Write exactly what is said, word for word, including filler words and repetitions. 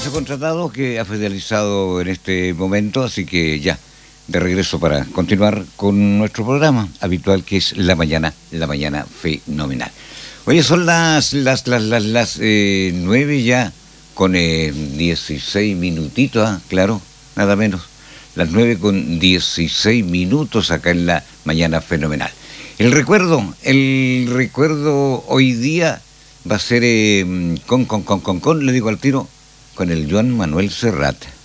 Ignacio Contratado, que ha finalizado en este momento, así que ya, de regreso para continuar con nuestro programa habitual, que es La Mañana, La Mañana Fenomenal. Oye, son las las las las, las eh, nueve ya, con eh, dieciséis minutitos, ¿ah? Claro, nada menos. Las nueve con dieciséis minutos acá en La Mañana Fenomenal. El recuerdo, el recuerdo hoy día va a ser eh, con, con, con, con, con, le digo al tiro, con el Joan Manuel Serrat.